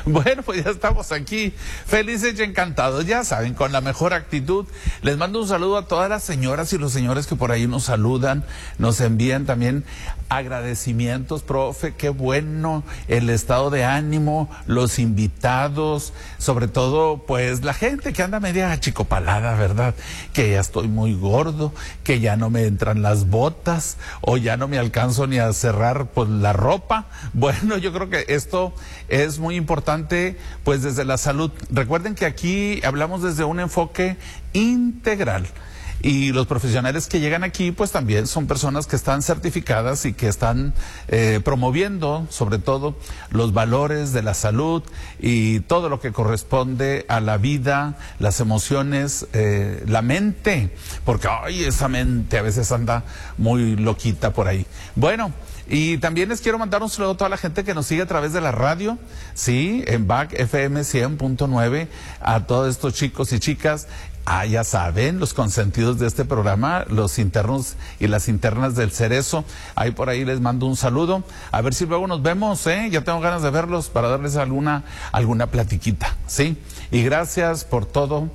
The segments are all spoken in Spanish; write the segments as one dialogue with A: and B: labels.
A: Bueno, pues ya estamos aquí, felices y encantados, ya saben, con la mejor actitud. Les mando un saludo a todas las señoras y los señores que por ahí nos saludan, nos envían también agradecimientos, profe, qué bueno el estado de ánimo, los invitados, sobre todo, pues, la gente que anda media achicopalada, ¿verdad? Que ya estoy muy gordo, que ya no me entran las botas, o ya no me alcanzo ni a cerrar, pues, la ropa. Bueno, yo creo que esto es muy importante, pues, desde la salud. Recuerden que aquí hablamos desde un enfoque integral. Y los profesionales que llegan aquí, pues también son personas que están certificadas y que están promoviendo, sobre todo, los valores de la salud y todo lo que corresponde a la vida, las emociones, la mente, porque, ay, esa mente a veces anda muy loquita por ahí. Bueno, y también les quiero mandar un saludo a toda la gente que nos sigue a través de la radio, sí, en BAC FM 100.9, a todos estos chicos y chicas. Ya saben, los consentidos de este programa, los internos y las internas del Cerezo. Ahí por ahí les mando un saludo. A ver si luego nos vemos, ya tengo ganas de verlos para darles alguna platiquita, ¿sí? Y gracias por todo.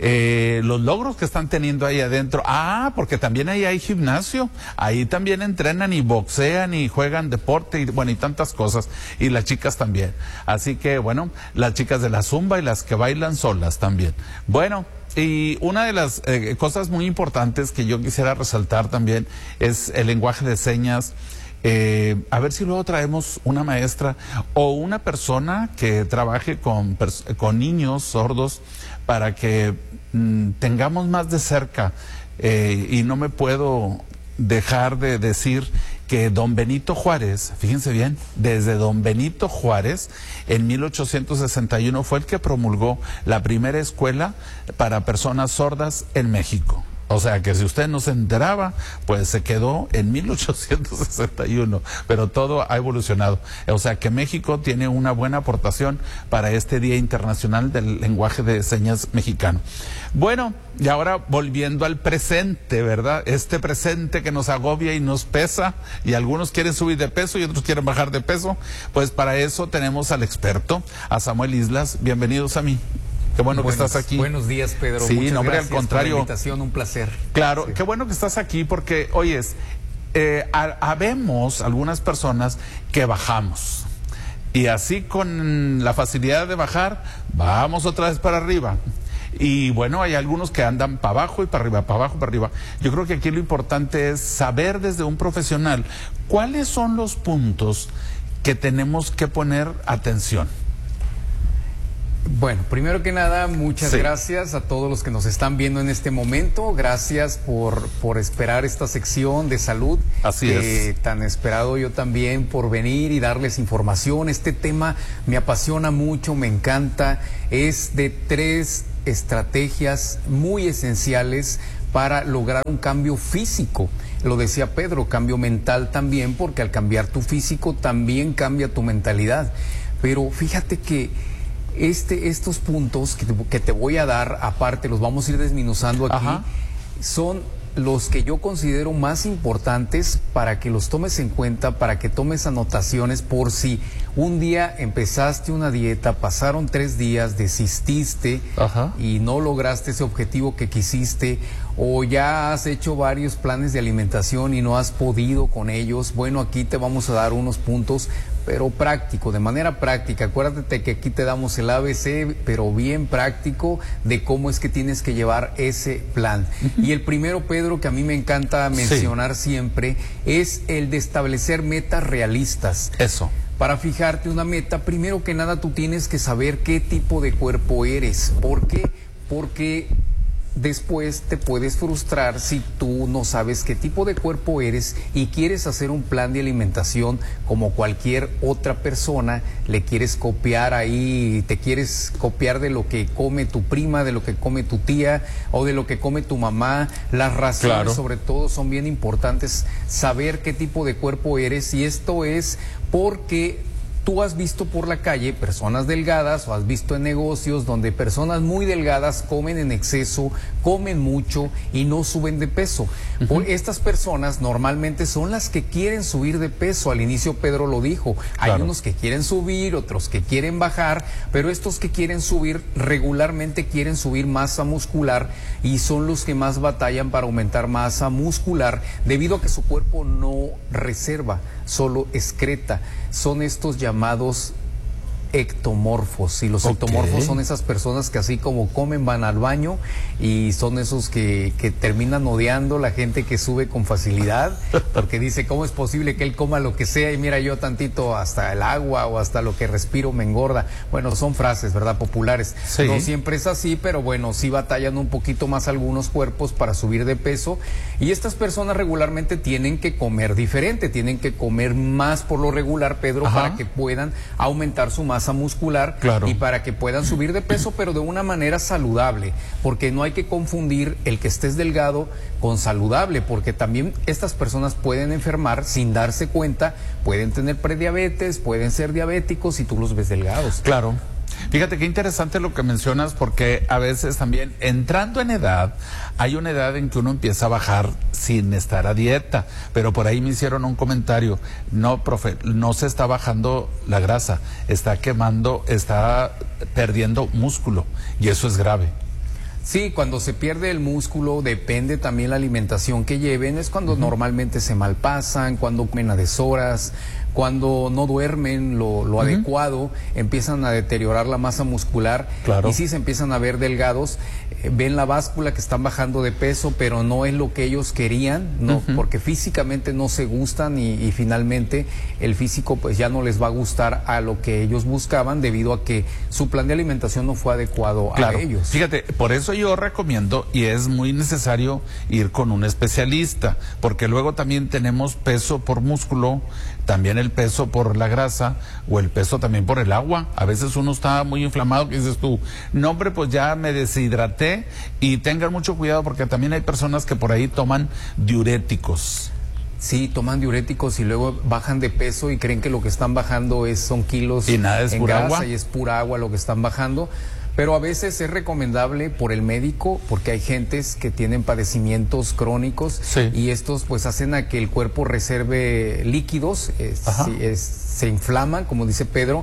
A: Los logros que están teniendo ahí adentro. Porque también ahí hay gimnasio, ahí también entrenan y boxean y juegan deporte y bueno, y tantas cosas, y las chicas también. Así que bueno, las chicas de la zumba y las que bailan solas también. Bueno, y una de las cosas muy importantes que yo quisiera resaltar también es el lenguaje de señas. A ver si luego traemos una maestra o una persona que trabaje con niños sordos para que tengamos más de cerca, y no me puedo dejar de decir que don Benito Juárez, fíjense bien, desde don Benito Juárez, en 1861 fue el que promulgó la primera escuela para personas sordas en México. O sea que si usted no se enteraba, pues se quedó en 1861, pero todo ha evolucionado. O sea que México tiene una buena aportación para este Día Internacional del Lenguaje de Señas Mexicano. Bueno, y ahora volviendo al presente, ¿verdad? Este presente que nos agobia y nos pesa, y algunos quieren subir de peso y otros quieren bajar de peso, pues para eso tenemos al experto, a Samuel Islas. Bienvenidos a mí. Qué bueno que estás aquí.
B: Buenos días, Pedro.
A: Sí,
B: muchas
A: hombre,
B: gracias
A: al contrario.
B: por la invitación, un placer.
A: Claro,
B: sí.
A: Qué bueno que estás aquí porque, oyes, habemos algunas personas que bajamos. Y así con la facilidad de bajar, vamos otra vez para arriba. Y bueno, hay algunos que andan para abajo y para arriba, para abajo, para arriba. Yo creo que aquí lo importante es saber desde un profesional cuáles son los puntos que tenemos que poner atención.
B: Bueno, primero que nada, muchas gracias a todos los que nos están viendo en este momento. Gracias por esperar esta sección de salud.
A: Así es.
B: Tan esperado yo también por venir y darles información. Este tema me apasiona mucho, me encanta. Es de 3 estrategias muy esenciales para lograr un cambio físico. Lo decía Pedro, cambio mental también, porque al cambiar tu físico también cambia tu mentalidad. Pero fíjate que estos puntos que te voy a dar, aparte los vamos a ir desmenuzando aquí, son los que yo considero más importantes para que los tomes en cuenta, para que tomes anotaciones por si un día empezaste una dieta, pasaron 3 días, desististe y no lograste ese objetivo que quisiste, o ya has hecho varios planes de alimentación y no has podido con ellos. Bueno, aquí te vamos a dar unos puntos, pero práctico, de manera práctica. Acuérdate que aquí te damos el ABC, pero bien práctico, de cómo es que tienes que llevar ese plan. Y el primero, Pedro, que a mí me encanta mencionar siempre, es el de establecer metas realistas.
A: Eso.
B: Para fijarte una meta, primero que nada tú tienes que saber qué tipo de cuerpo eres. ¿Por qué? Porque después te puedes frustrar si tú no sabes qué tipo de cuerpo eres y quieres hacer un plan de alimentación como cualquier otra persona, le quieres copiar ahí, te quieres copiar de lo que come tu prima, de lo que come tu tía o de lo que come tu mamá. Las razones sobre todo son bien importantes, saber qué tipo de cuerpo eres, y esto es porque tú has visto por la calle personas delgadas o has visto en negocios donde personas muy delgadas comen en exceso, comen mucho y no suben de peso. Estas personas normalmente son las que quieren subir de peso. Al inicio Pedro lo dijo, hay unos que quieren subir, otros que quieren bajar, pero estos que quieren subir regularmente quieren subir masa muscular y son los que más batallan para aumentar masa muscular debido a que su cuerpo no reserva, solo excreta. Son estos llamados ectomorfos, y los ectomorfos son esas personas que así como comen van al baño, y son esos que terminan odiando la gente que sube con facilidad, porque dice, ¿cómo es posible que él coma lo que sea y mira, yo tantito hasta el agua o hasta lo que respiro me engorda? Bueno, son frases, ¿verdad?, populares. Sí. No siempre es así, pero bueno, sí batallan un poquito más algunos cuerpos para subir de peso, y estas personas regularmente tienen que comer diferente, tienen que comer más por lo regular, Pedro, para que puedan aumentar su masa muscular y para que puedan subir de peso, pero de una manera saludable, porque no hay que confundir el que estés delgado con saludable, porque también estas personas pueden enfermar sin darse cuenta, pueden tener prediabetes, pueden ser diabéticos si tú los ves delgados.
A: Claro. Fíjate qué interesante lo que mencionas, porque a veces también entrando en edad, hay una edad en que uno empieza a bajar sin estar a dieta, pero por ahí me hicieron un comentario, no, profe, no se está bajando la grasa, está quemando, está perdiendo músculo, y eso es grave.
B: Sí, cuando se pierde el músculo, depende también la alimentación que lleven, es cuando normalmente se malpasan, cuando comen a deshoras, cuando no duermen lo adecuado, empiezan a deteriorar la masa muscular, y sí se empiezan a ver delgados, ven la báscula que están bajando de peso, pero no es lo que ellos querían, no, porque físicamente no se gustan, y finalmente el físico pues ya no les va a gustar a lo que ellos buscaban, debido a que su plan de alimentación no fue adecuado a ellos.
A: Fíjate, por eso yo recomiendo, y es muy necesario ir con un especialista, porque luego también tenemos peso por músculo, también el peso por la grasa, o el peso también por el agua. A veces uno está muy inflamado, que dices tú, no hombre, pues ya me deshidraté, y tengan mucho cuidado porque también hay personas que por ahí toman diuréticos.
B: Sí, toman diuréticos y luego bajan de peso y creen que lo que están bajando son kilos
A: y nada, es
B: en
A: pura
B: grasa,
A: agua.
B: Y es pura agua lo que están bajando. Pero a veces es recomendable por el médico, porque hay gentes que tienen padecimientos crónicos, y estos pues hacen a que el cuerpo reserve líquidos, se inflaman, como dice Pedro.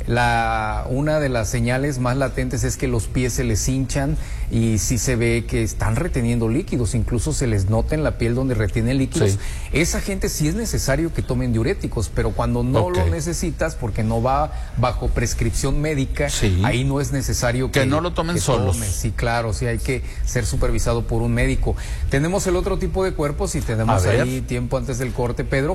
B: Una de las señales más latentes es que los pies se les hinchan, y sí se ve que están reteniendo líquidos, incluso se les nota en la piel donde retienen líquidos. Esa gente sí es necesario que tomen diuréticos, pero cuando no lo necesitas, porque no va bajo prescripción médica, ahí no es necesario
A: que no lo tomen solos.
B: Sí, claro, sí hay que ser supervisado por un médico. Tenemos el otro tipo de cuerpos, y tenemos ahí tiempo antes del corte, Pedro.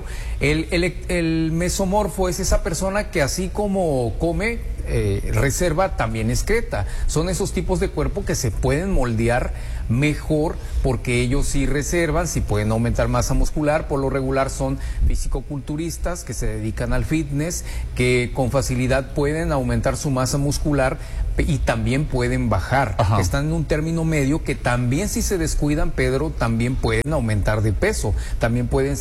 B: El mesomorfo es esa persona que así como come, reserva, también excreta. Son esos tipos de cuerpo que se pueden moldear mejor, porque ellos sí reservan, sí pueden aumentar masa muscular. Por lo regular son fisicoculturistas que se dedican al fitness, que con facilidad pueden aumentar su masa muscular y también pueden bajar. Están en un término medio que también, si se descuidan, Pedro, también pueden aumentar de peso, también pueden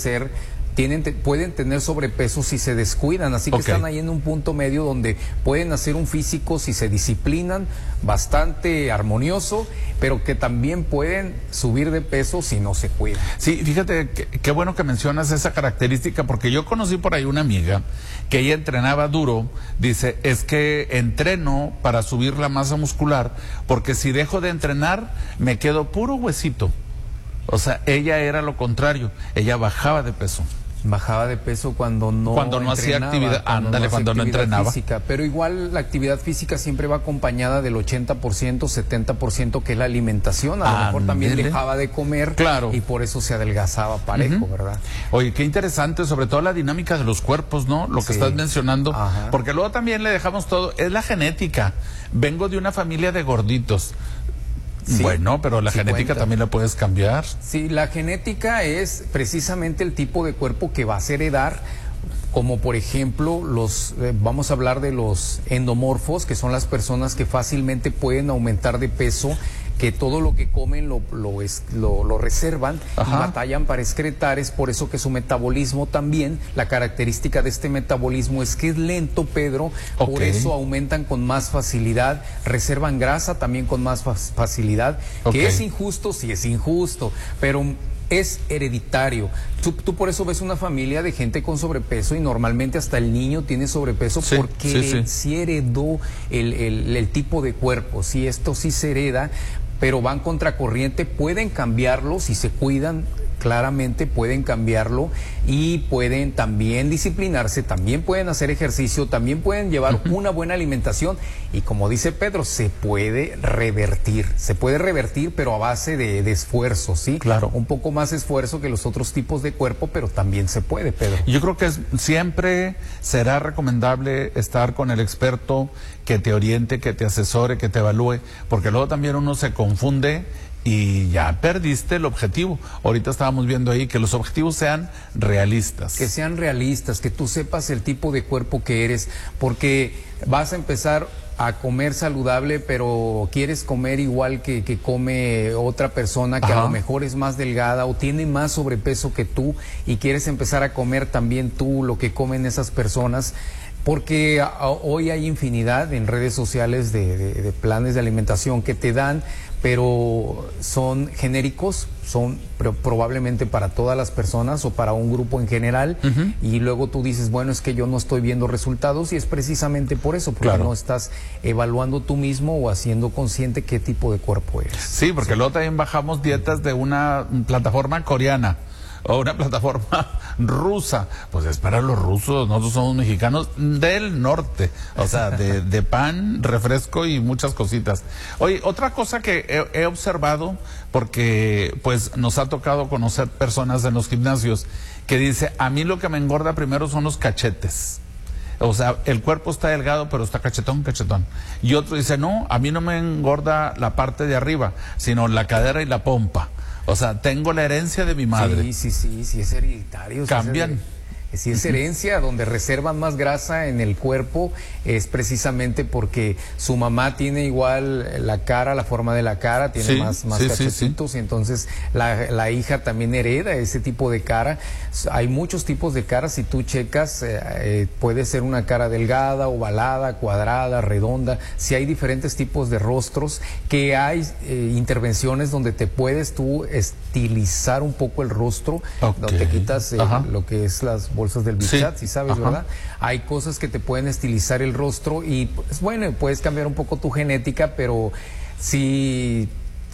B: tener sobrepeso si se descuidan, así que están ahí en un punto medio donde pueden hacer un físico, si se disciplinan, bastante armonioso, pero que también pueden subir de peso si no se cuidan.
A: Sí, fíjate, qué bueno que mencionas esa característica, porque yo conocí por ahí una amiga que ella entrenaba duro. Dice, es que entreno para subir la masa muscular, porque si dejo de entrenar me quedo puro huesito. O sea, ella era lo contrario, ella bajaba de peso.
B: Bajaba de peso cuando no
A: hacía actividad, cuando no entrenaba.
B: Física, pero igual la actividad física siempre va acompañada del 80%, 70%, que es la alimentación. A lo mejor también dejaba de comer, y por eso se adelgazaba parejo, ¿verdad?
A: Oye, qué interesante, sobre todo la dinámica de los cuerpos, ¿no? Lo que estás mencionando, porque luego también le dejamos todo, es la genética. Vengo de una familia de gorditos. Bueno, pero la genética también la puedes cambiar.
B: Sí, la genética es precisamente el tipo de cuerpo que vas a heredar, como por ejemplo vamos a hablar de los endomorfos, que son las personas que fácilmente pueden aumentar de peso, que todo lo que comen lo reservan y batallan para excretar. Es por eso que su metabolismo también, la característica de este metabolismo es que es lento, Pedro, por eso aumentan con más facilidad, reservan grasa también con más facilidad, que es injusto, sí es injusto, pero es hereditario. Tú por eso ves una familia de gente con sobrepeso y normalmente hasta el niño tiene sobrepeso porque sí heredó el tipo de cuerpo. Sí, esto sí se hereda, pero van contracorriente, pueden cambiarlo si se cuidan. Claramente pueden cambiarlo y pueden también disciplinarse, también pueden hacer ejercicio, también pueden llevar una buena alimentación y como dice Pedro, se puede revertir, pero a base de esfuerzo, ¿sí?
A: Claro.
B: Un poco más esfuerzo que los otros tipos de cuerpo, pero también se puede, Pedro.
A: Yo creo que siempre será recomendable estar con el experto que te oriente, que te asesore, que te evalúe, porque luego también uno se confunde y ya perdiste el objetivo. Ahorita estábamos viendo ahí que los objetivos sean realistas.
B: Que sean realistas, que tú sepas el tipo de cuerpo que eres, porque vas a empezar a comer saludable, pero quieres comer igual que come otra persona que a lo mejor es más delgada o tiene más sobrepeso que tú y quieres empezar a comer también tú lo que comen esas personas. Porque hoy hay infinidad en redes sociales de planes de alimentación que te dan, pero son genéricos, son probablemente para todas las personas o para un grupo en general, y luego tú dices, bueno, es que yo no estoy viendo resultados y es precisamente por eso, porque no estás evaluando tú mismo o haciendo consciente qué tipo de cuerpo eres.
A: Sí, porque luego también bajamos dietas de una plataforma coreana o una plataforma rusa. Pues es para los rusos, nosotros somos mexicanos del norte, o sea, de pan, refresco y muchas cositas. Oye, otra cosa que he observado, porque pues nos ha tocado conocer personas en los gimnasios, que dice, a mí lo que me engorda primero son los cachetes. O sea, el cuerpo está delgado, pero está cachetón. Y otro dice, no, a mí no me engorda la parte de arriba, sino la cadera y la pompa. O sea, tengo la herencia de mi madre.
B: Sí, es hereditario.
A: Cambian.
B: Si es herencia, donde reservan más grasa en el cuerpo, es precisamente porque su mamá tiene igual la cara, la forma de la cara, tiene más cachetitos, y entonces la hija también hereda ese tipo de cara. Hay muchos tipos de caras, si tú checas, puede ser una cara delgada, ovalada, cuadrada, redonda. Si hay diferentes tipos de rostros, que hay intervenciones donde te puedes tú estilizar un poco el rostro, donde te quitas lo que es las bolsas del Bichat, si sabes, ¿verdad? Hay cosas que te pueden estilizar el rostro y, pues, bueno, puedes cambiar un poco tu genética, pero si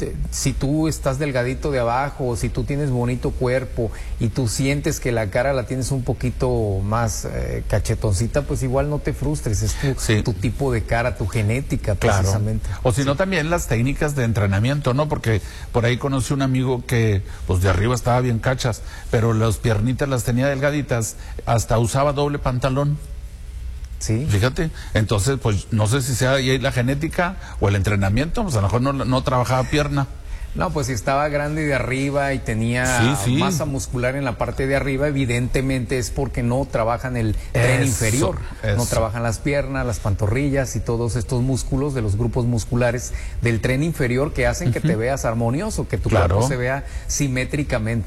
B: tú estás delgadito de abajo o si tú tienes bonito cuerpo y tú sientes que la cara la tienes un poquito más cachetoncita, pues igual no te frustres, es tu tipo de cara, tu genética, precisamente.
A: O si no, también las técnicas de entrenamiento, ¿no? Porque por ahí conocí un amigo que pues de arriba estaba bien cachas, pero las piernitas las tenía delgaditas, hasta usaba doble pantalón.
B: Sí.
A: Fíjate, entonces pues no sé si sea ahí la genética o el entrenamiento, pues a lo mejor no trabajaba pierna.
B: No, pues si estaba grande de arriba y tenía masa muscular en la parte de arriba, evidentemente es porque no trabajan el tren inferior, no trabajan las piernas, las pantorrillas y todos estos músculos de los grupos musculares del tren inferior que hacen que te veas armonioso, que tu cuerpo se vea simétricamente.